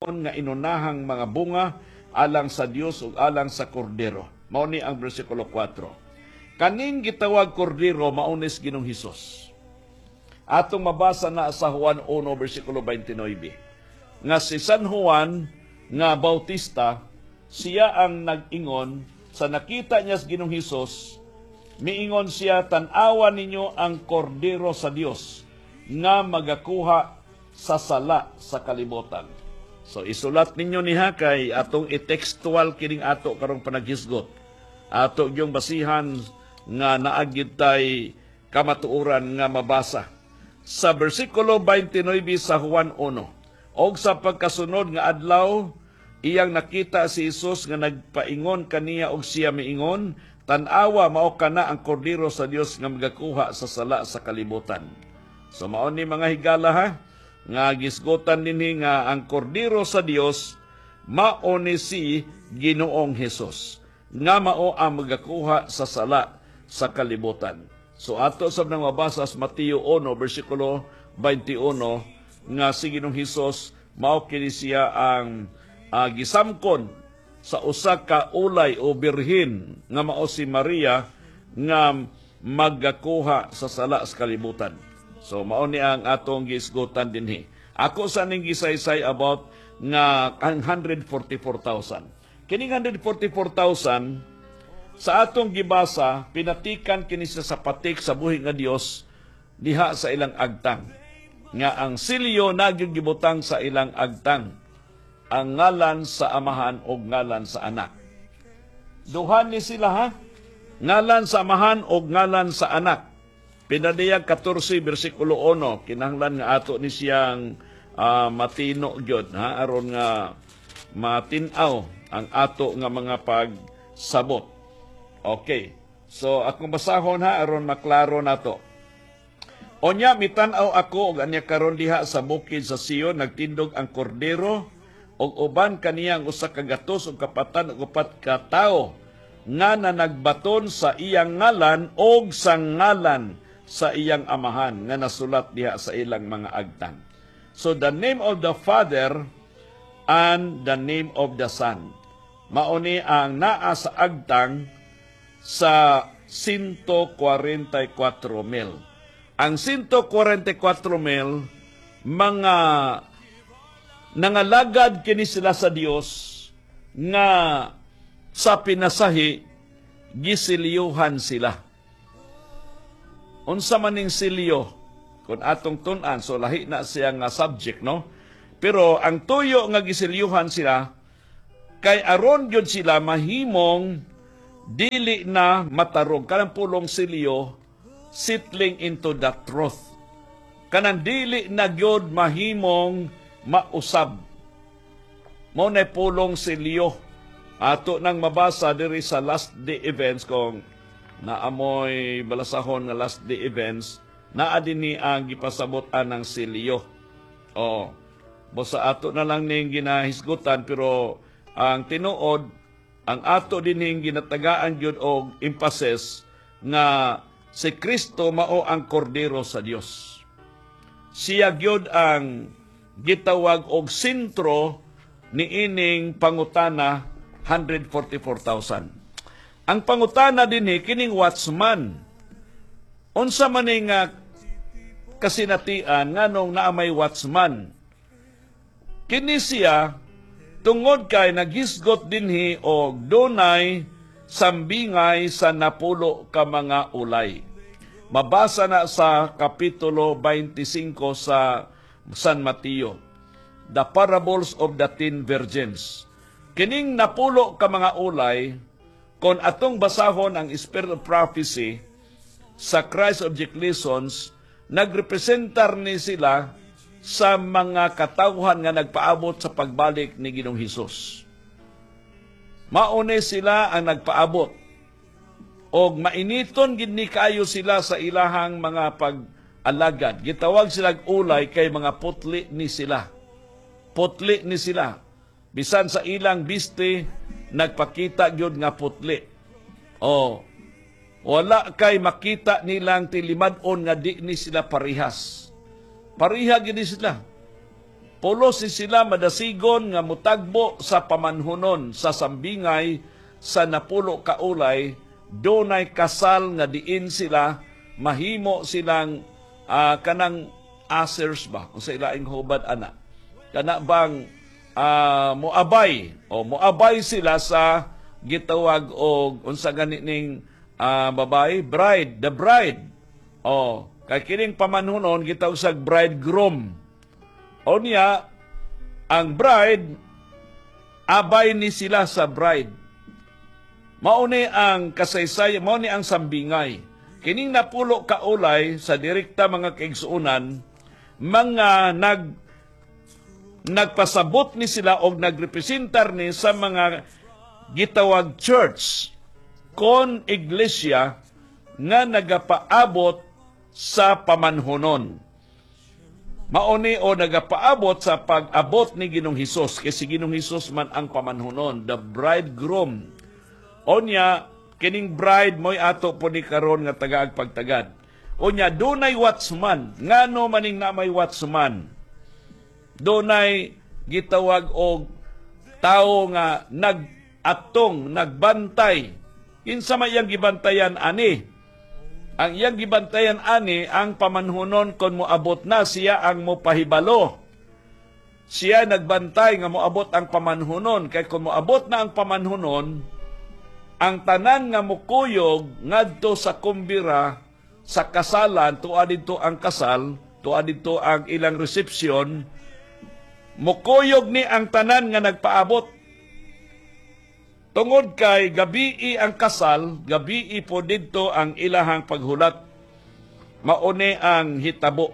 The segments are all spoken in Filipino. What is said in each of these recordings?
nga inunahang mga bunga alang sa Dios ug alang sa kordero. Mao ni ang bersikulo 4. Kaning gitawag kordero maunis Ginoong Hesus. Atong mabasa na sa Juan 1 bersikulo 29. Nga si San Juan nga Bautista, siya ang nag-ingon sa nakita niya sa Ginoong Hesus, miingon siya, tan-awa ninyo ang kordero sa Dios nga magakuha sa sala sa kalibutan. So isulat ninyo niha kay atong i-textual kining ato karong panaghisgot. Ato yung basihan nga naagid tay kamatuoran nga mabasa. Sa bersikulo 29 sa Juan 1, og sa pagkasunod nga adlaw, iyang nakita si Jesus nga nagpaingon kaniya og siya miingon, tan-awa mao kana ang kordero sa Dios nga magakuha sa sala sa kalibutan. So mao ni mga higala ha, nga gisgotan dinhi nga ang kordero sa Dios mao ni si Ginoong Hesus nga mao ang magakuha sa sala sa kalibutan. So ato sab nang mabasa sa Mateo 1 bersikulo 21 nga si Ginoong Hesus mao kini siya ang gisamkon sa usa ka ulay o birhen nga mao si Maria nga magakuha sa sala sa kalibutan. So mao ni ang atong gisgutan dinhi. Ako sa ning gisaysay about nga ang 144,000. Kining 144,000 sa atong gibasa pinatikan kini sa patik sa buhi nga Dios diha sa ilang agtang. Nga ang silyo nagyud gibutang sa ilang agtang, ang ngalan sa amahan o ngalan sa anak. Duhan ni sila ha? Ngalan sa amahan o ngalan sa anak. Pinadiyag 14 bersikulo 1, kinahanglan nga ato ni siyang matino gyud ha, aron nga matinaw ang ato nga mga pagsabot. Okay. So akong basahon ha aron maklaro nato. Onya mitan-aw ako og anya karon diha sa bukid sa Sion nagtindog ang kordero og uban kaniyang usa ka gatos ug kapatan ug upat ka tawo nga nanagbaton sa iyang ngalan og sa ngalan sa iyang amahan nga nasulat diha sa ilang mga agtang. So the name of the Father and the name of the Son. Mauni ang naa sa agtang sa 144,000. Ang 144,000 mga nangalagad kini sila sa Dios nga sa pinasahi gisiliyuhan sila. Unsa man ning silyo kun atong tun-an, so lahi na siya nga subject, no? Pero ang tuyo nga gisilyuhan sila kay aron gyud sila mahimong dili na matarog. Kanang pulong silyo settling into the truth. Kanang dili na gyud mahimong mausab. Mao na pulong silyo. Ato nang mabasa diri sa last day events kung naamoy balasahon nga last day events, naa dinhi ang gipasabot-an ng silyo. O, bosa ato na lang ning ginahisgutan, pero ang tinuod, ang ato dinhi ginatagaan gyud og emphasis nga si Kristo mao ang kordero sa Dios. Siya gyud ang gitawag og sentro ni ining pangutana 144,000. Ang pangutana dinhi kining watchman. Unsa man nga kasinatian nganong naa may watchman? Kini siya tungod kay naghisgot dinhi og dunay sambingay sa napulo ka mga ulay. Mabasa na sa kapitulo 25 sa San Mateo, the parables of the 10 virgins. Kining napulo ka mga ulay, kung atong basahon ang spirit of prophecy sa Christ Object Lessons, nagrepresentar ni sila sa mga katawhan nga nagpaabot sa pagbalik ni Ginoong Hesus. Maune sila ang nagpaabot. Og mainiton gid ni kayo sila sa ilahang mga pag-alagad. Gitawag silang ulay kay mga putli ni sila. Putli ni sila. Bisan sa ilang biste, nagpakita gyud nga putli. O, wala kay makita nilang tilimad-on nga di ni sila parihas. Pariha gyud sila. Pulos sila madasigon nga mutagbo sa pamanhunon sa sambingay sa napulo ka ulay, dunay kasal nga diin sila mahimo silang kanang asers ba kung sa ilaing hubad ana. Kana bang moabay sila sa gitawag og unsa gani ning babae, bride, the bride. Kay kining pamanhunon gitawag sa bridegroom. O niya, ang bride, abay ni sila sa bride. Mauni ang kasaysay, mauni ang sambingay. Kining napulo ka ulay sa direkta mga kaigsuunan, mga nagpasabot ni sila o nagrepresentar ni sa mga gitawag church kon iglesia nga nagapaabot sa pamanhunon. Mauni o nagapaabot sa pag-abot ni Ginong Hesus. Kasi Ginong Hesus man ang pamanhunon, the bridegroom. O niya, kining bride mo'y ato po ni karon nga tagaag pagtagad. O niya, dunay watchman. Ngano maning na may watchman? Dunay gitawag og tao nga nag-atong, nagbantay. Kinsa may iyang gibantayan ani? Ang iyang gibantayan ani ang pamanhunon kon moabot na siya ang mopahibalo. Siya nagbantay nga moabot ang pamanhunon kay kon moabot na ang pamanhunon ang tanan nga mukuyog ngadto sa kumbira sa kasalan tuad didto ang kasal, tuad didto ang ilang resepsyon, mukuyog ni ang tanan nga nagpaabot. Tungod kay gabii ang kasal, gabii po dito ang ilahang paghulat. Mauni ang hitabo.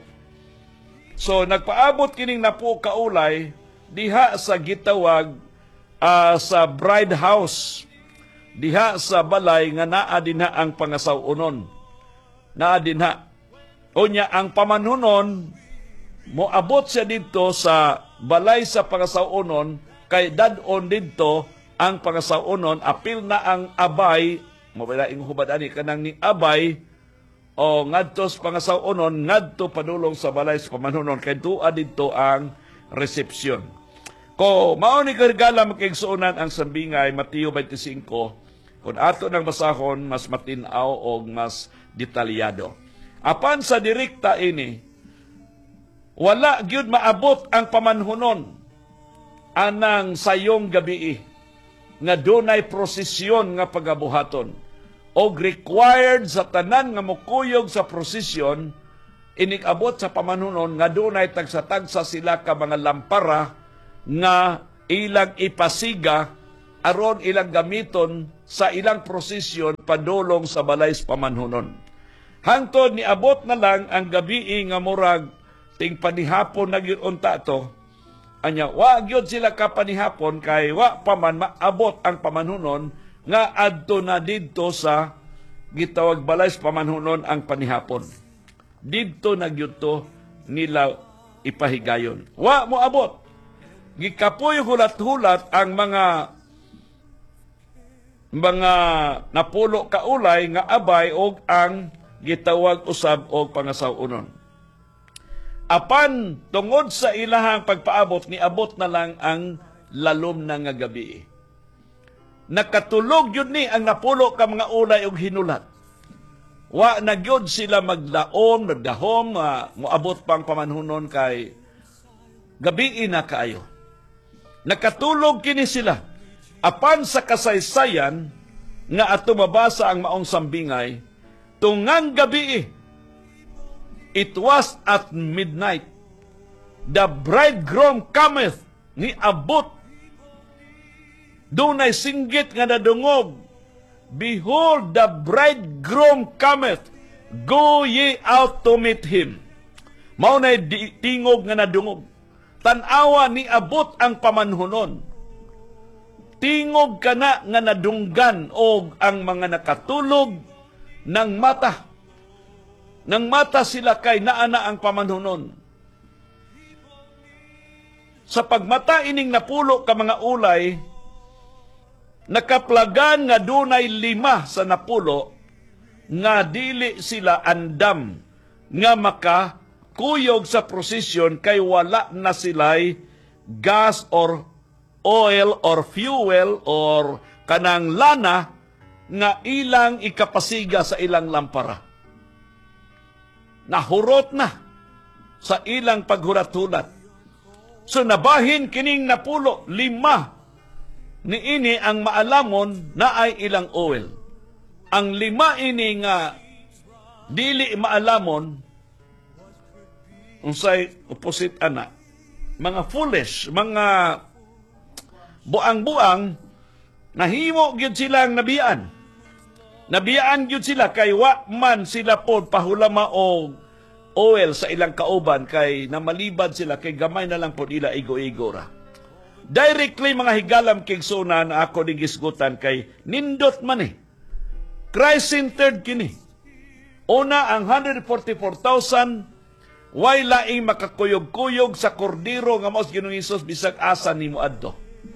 So nagpaabot kining napo kaulay diha sa gitawag sa bride house. Diha sa balay nga naa dinha ang pangasawunon. Naa dinha. Unya ang pamanhunon moabot siya dito sa balay sa pangasawunon kay dadon dito ang pangasaunon, apil na ang abay, mabilaing hubad ani kanang ni abay, o ngadto sa pangasaunon, ngadto padulong sa balay sa pamanhunon, kay tuwa dito ang resepsyon. Ko, mauni karigala makigsuunan ang sambingay, Mateo 25, kung ato nang basahon, mas matinaw o mas detalyado. Apan sa direkta ini, wala gyud maabot ang pamanhunon, anang sayong gabi nga dunay prosesyon nga pagabuhaton og required sa tanan nga mukuyog sa prosesyon inikabot sa pamanhunon nga dunay tagsa-tagsa sila ka mga lampara nga ilang ipasiga aron ilang gamiton sa ilang prosesyon padulong sa balay sa pamanhunon. Hangtod ni abot na lang ang gabi nga murag ting panihapon nagyunta to. Anya, wa gyud sila kapanihapon kay wa pa man maabot ang pamanhunon nga adto na didto sa gitawag balay sa pamanhunon ang panihapon. Didto na gyud to nila ipahigayon. Wa mo abot. Gikapoy hulat-hulat ang mga napulo kaulay nga abay og ang gitawag usab og pangasawunon. Apan, tungod sa ilahang pagpaabot, niabot na lang ang lalom na nga gabi. Nakatulog yun ni ang napulo ka mga ulay og hinulat. Wa na gyud sila magdaom, nagdahom, moabot pang pamanhunon kay gabi na kaayo. Nakatulog kini sila. Apan sa kasaysayan nga ato mabasa ang maong sambingay, tungang gabi it was at midnight. The bridegroom cometh, ni abot. Dunay singgit nga nadungog. Behold, the bridegroom cometh. Go ye out to meet him. Maunay tingog nga nadungog. Tanawa ni abot ang pamanhunon. Tingog kana nga nadunggan og ang mga nakatulog ng mata. Nang mata sila kay naana ang pamanhunon. Sa pagmata ining napulo ka mga ulay, nakaplagan nga dunay 5 sa napulo nga dili sila andam nga kuyog sa prosesyon kay wala na sila'y gas or oil or fuel or kanang lana nga ilang ikapasiga sa ilang lampara. Nahurot na sa ilang paghurat-hulat. So nabahin kining napulo, 5 niini ang maalamon na ay ilang oil. Ang 5 ini nga dili maalamon, unsay opposite ana, mga foolish, mga buang-buang, nahimo gyud silang nabiyan. Nabiyaan gyud sila kay wa man sila pod pahulama og oil sa ilang kauban kay namalibad sila kay gamay na lang pod ila igo-igo ra. Directly mga higalam kigsuna na ako digisgutan kay nindot man eh. Christ-centered kini. Una ang 144,000 way laing makakuyog-kuyog sa kordero nga maos Ginoong Hesus bisag asa nimo adto.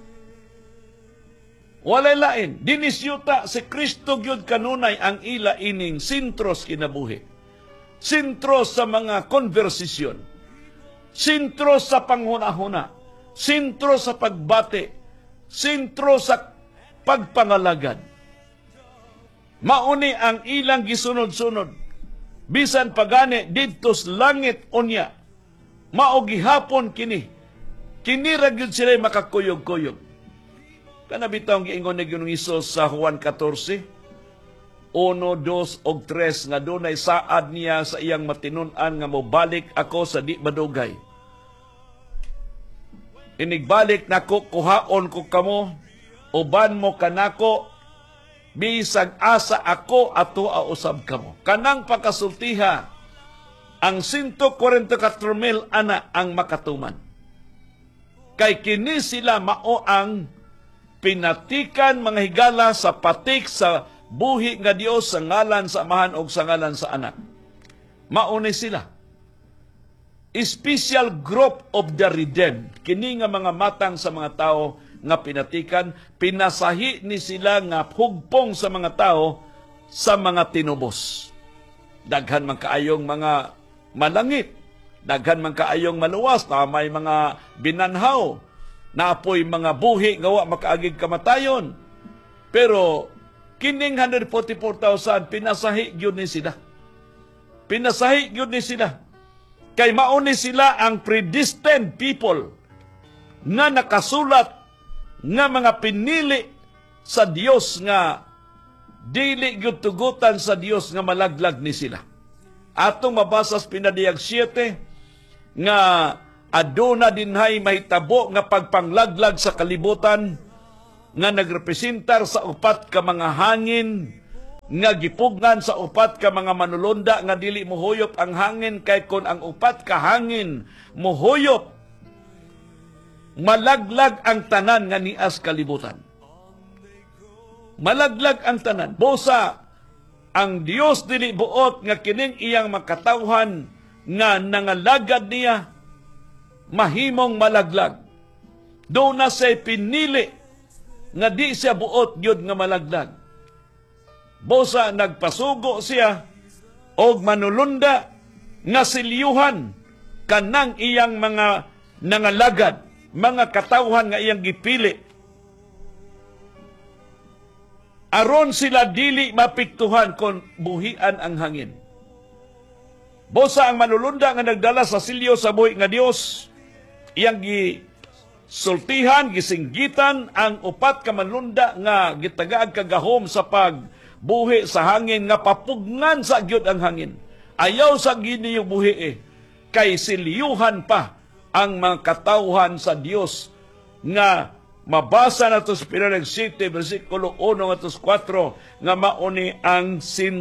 Walay lain, dinisyuta si Kristo gyud kanunay ang ila ining sintros kinabuhi. Sintro sa mga konversasyon. Sintro sa panghuna-huna. Sintro sa pagbate. Sintro sa pagpangalagad. Mauni ang ilang gisunod-sunod. Bisan pagani didtos langit unya. Mao gihapon kini. Kini ra gyud sila makakuyog-kuyog. Kana bitong giingon ni Ginoong Hesus sa Juan 14, 1, 2, og 3 nga dunay saad niya sa iyang matinun-an nga mobalik ako sa di madugay. Inigbalik nako kuhaon ko kamo, uban mo kanako, bisag asa ako ato usab kamo. Kanang pakasultiha, ang 144,000 ana ang makatuman. Kay kini sila mao ang pinatikan mga higala sa patik sa buhi nga Dios sa ngalan sa Amahan o sa ngalan sa Anak. Mauni sila. Special group of the redeemed. Kini nga mga matang sa mga tao nga pinatikan, pinasahi ni sila nga hugpong sa mga tao sa mga tinubos. Daghan man kaayong mga malangit. Daghan man kaayong maluwas na may mga binanhaw. Naapoy mga buhi nga wa makaagig kamatayon. Pero kining 144,000 pinasahi gyud ni sila. Pinasahi gyud ni sila. Kay mauni sila ang predestined people nga nakasulat nga mga pinili sa Dios nga dili gyud tugutan sa Dios nga malaglag ni sila. Atong mabasa sa pinadiyag 7 nga aduna dinhay mahitabo nga pagpanglaglag sa kalibutan nga nagrepresentar sa upat ka mga hangin nga gipugnan sa upat ka mga manulunda nga dili mohuyop ang hangin kay kon ang upat ka hangin mohuyop malaglag ang tanan nga nias kalibutan. Malaglag ang tanan. Bosa ang Dios dili buot nga kining iyang makatawhan nga nangalagad niya mahimong malaglag. Doon na siya pinili nga di siya buot yun nga malaglag. Bosa nagpasugo siya og manulunda nga silyuhan kanang iyang mga nangalagad, mga katawhan nga iyang gipili. Aron sila dili mapiktuhan kon buhian ang hangin. Bosa ang manulunda nga nagdala sa silyo sa buhi nga Dios, iyang gisultihan, gisinggitan ang upat ka manlunda nga gitagaag kagahom sa pagbuhi sa hangin nga papugnan sa gyud ang hangin. Ayaw sa giniyong buhi kay siliyuhan pa ang mga katawhan sa Dios nga mabasa na ito sa Pinanag City, versikulo 1 at 4, nga mauni ang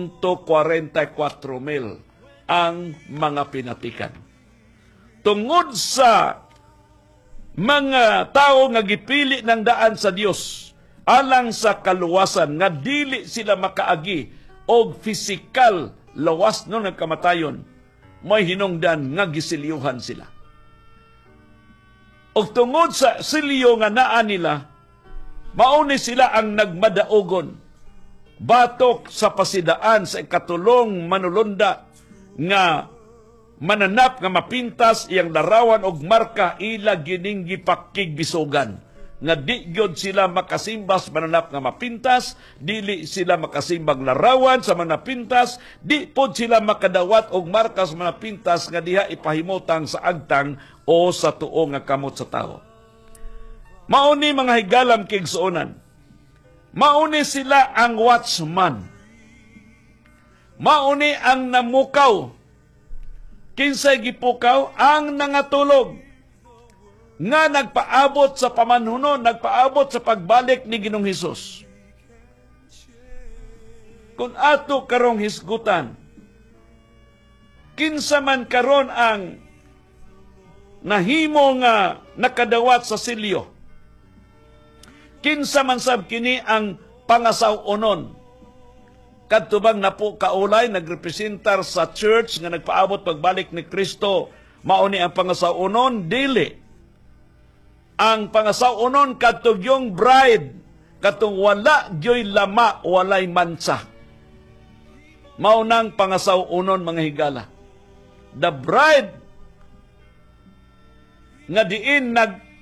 144,000 ang mga pinatikan. Tungod sa mga tao nga gipili ng daan sa Dios alang sa kaluwasan nga dili sila makaagi og physical lawas no ng kamatayon, may hinungdan nga gisiliyuhan sila. Og tungod sa siliyo nga naa nila, mauni sila ang nagmadaogon batok sa pasidaan sa ikatulong manulunda nga mananap nga mapintas iyang larawan og marka ila gining gipakigbisogan nga di gyud sila makasimbas mananap nga mapintas, dili sila makasimbang larawan sa mga pintas, di pod sila makadawat og markas mga pintas nga diha ipahimutang sa agtang o sa tuo nga kamot sa tao. Mauni mga higalam kigsuonan. Mauni sila ang watchman. Mauni ang namukaw. Kinsay gipukaw ang nangatulog nga nagpaabot sa pamanhunon, nagpaabot sa pagbalik ni Ginoong Hesus. Kung ato karong hisgutan, kinsa man karon ang nahimo nga nakadawat sa silyo, kinsa man sab kini ang pangasaw-onon, kadtubang napo kaulay nagrepresentar sa church nga nagpaabot pagbalik ni Kristo, mauni ang pangasaw-onon, dili. Ang pangasaw-onon katong yung bride, katong wala gyoy lama, walay mansa. Maunang pangasaw-onon mga higala. The bride nga diin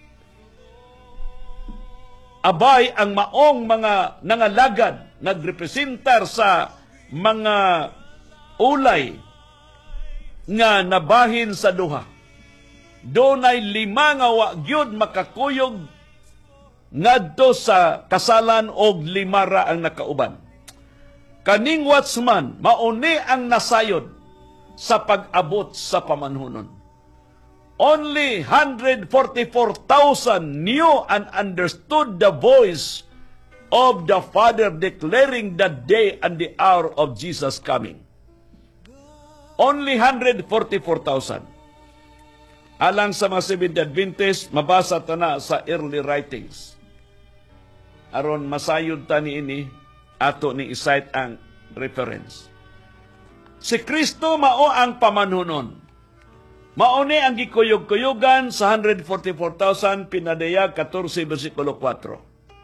abay ang maong mga nangalagad, nagrepresentar sa mga ulay nga nabahin sa duha. Dunay 5 nga wa gyud makakuyog ngadto sa kasalan og 5 ra ang nakauban. Kaning watchman mauni ang nasayod sa pag-abot sa pamanhunon. Only 144,000 knew and understood the voice of the Father declaring the day and the hour of Jesus coming. Only 144,000. Alang sa mga Seventh-day Adventist, mabasa ta na sa early writings. Aron masayod ta ni ini, ato ni isite ang reference. Si Kristo mao ang pamanhunon. Mauni ang gikuyog-kuyugan sa 144,000 pinadaya 14 versikulo 4.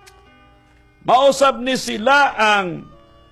Mausab ni sila ang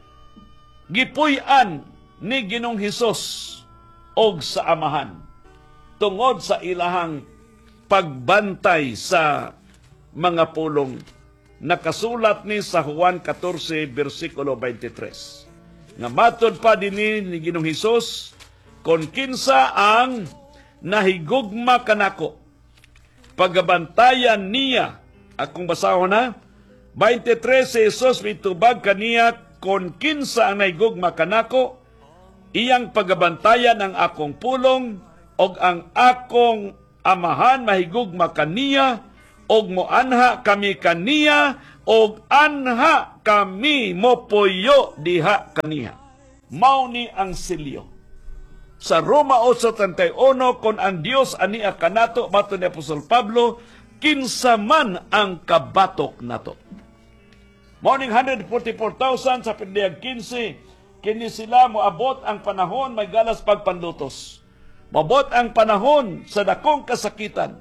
gipuy-an ni Ginoong Hesus og sa Amahan tungod sa ilahang pagbantay sa mga pulong. Nakasulat ni sa Juan 14 versikulo 23. Nga matod pa dinhi ni Ginoong Hesus, kon kinsa ang nahigugma kanako, pagabantayan niya. Akong basahon na, 23 si Hesus mitubag kaniya, kon kinsa ang nahigugma kanako, iyang pagabantayan ang akong pulong, og ang akong amahan mahigugma kaniya, og moanha kami kaniya, og anha kami mopuyo diha kaniya. Mao ni ang silyo. Sa Roma 8:31, kon ang Dios ania kanato, mato ni Apostol Pablo, kinsa man ang kabatok nato. Morning 144,000 sa pindayag 15, kini sila moabot ang panahon may galas pagpanlutos. Mabot ang panahon sa dakong kasakitan.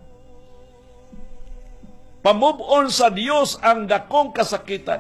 Pamubon sa Dios ang dakong kasakitan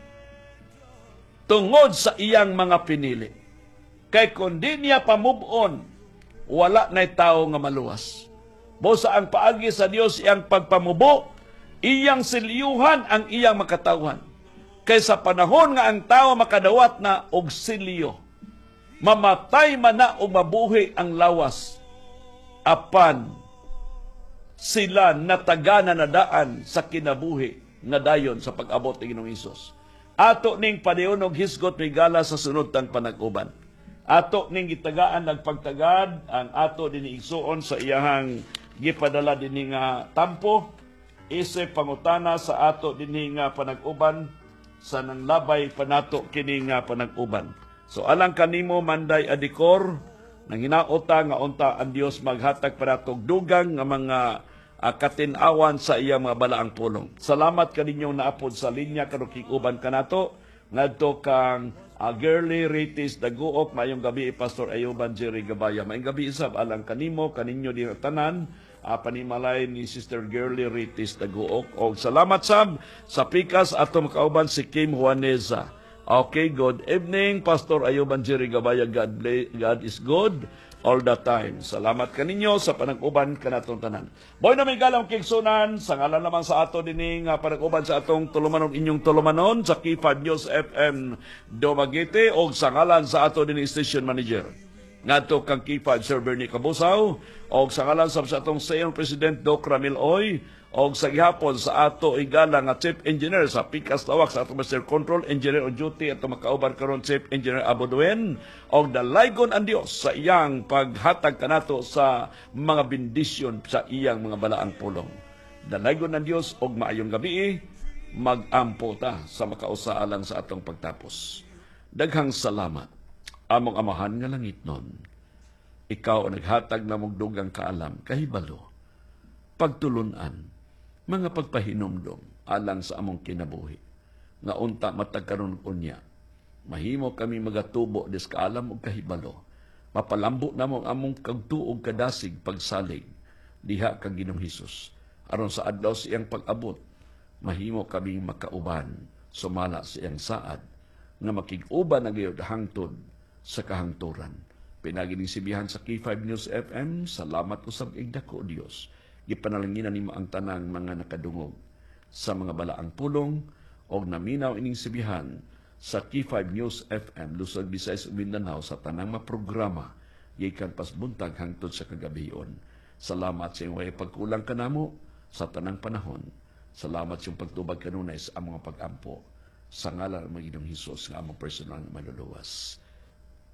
tungod sa iyang mga pinili. Kay kundi niya pamubon, wala na'y tao nga maluwas. Busa ang paagi sa Dios iyang pagpamubo, iyang silyuhan ang iyang makatawhan. Kay sa panahon nga ang tao makadawat na og silyo, mamatay man na o mabuhi ang lawas, apan sila natagana na daan sa kinabuhi nga dayon sa pag-abot ni Ginoong Hesus. Ato ning padayon og hisgot migala sa sunod tang panag-uban. Ato ning gitagaan nagpagtagad ang ato dinhi igsuon sa iyahang gipadala dinhi nga tampo, isip pangutana sa ato dinhi nga panag-uban sa nanglabay panato kini nga panag-uban. So alang kanimo Manday Adikor, nang hinaota nga unta ang Dios maghatag panatog dugang nga mga katin-awan sa iyang mga balaang pulong. Salamat kaninyong naapod sa linya karuking uban kanato ngadto kang Girly Ritis Daguok. Mayong gabi Pastor Ayuban Jerry Gabaya. Mayong gabi isab alang kanimo kaninyo di tanan panimalay ni Sister Girly Ritis Daguok. O salamat sab sa pikas ato makauban si Kim Juaneza. Okay, good evening, Pastor Ayuban Jerry Gabaya. God is good. all the time. Salamat kaninyo sa panag-uban kanatong tanan. Boy na may galang kigsunan, sa ngalan naman sa ato dining panag-uban sa atong tulumanon, inyong tulumanon, sa K5 News FM Dumaguete, o sa ngalan sa ato dining station manager ngadto kang K5 Sir Bernie Cabusaw, o sa ngalan sa atong Sayong President Doc Ramil Oy, o sa gihapon sa ato igala nga Chief Engineer sa Pikas Tawak sa ato Master Control Engineer on Duty at makauban karon Chief Engineer Aboduen, o dalaygon ang Dios sa iyang paghatag kanato sa mga bendisyon sa iyang mga balaang pulong. Dalaygon ang Dios og maayong gabi, mag-ampo ta sa makausaalang sa atong pagtapos. Daghang salamat. Among amahan nga langit nun, ikaw ang naghatag na mong dugang kaalam, kahibalo, pagtulunan, mga pagpahinomdom, alang sa among kinabuhi, nga unta matagkaroon unya. Mahimo kami magatubo des kaalam o kahibalo, mapalambo na mong among kagtuog kadasig pagsalig, diha kang Ginoong Hesus. Aron sa adlaw siyang pag-abot, mahimo kami makauban, sumala siyang saad, nga makig-uban na gayud hangtod sa kahangturan. Pinagining sibihan sa K5 News FM, salamat usab igdako Dios. Gipanalanginan nimo ang tanang mga nakadungog sa mga balaang pulong, og naminaw ining sibihan sa K5 News FM Lusog, Visayas ug Mindanao sa tanang maprograma gikan pasbuntag hangtod sa kagabion. Salamat sa iyong pagkulang kanamo sa tanang panahon. Salamat sa iyong pagtubag kanunay sa among pag-ampo. Sa ngalan ng Ginoong Hesus nga among personal na maluluwas.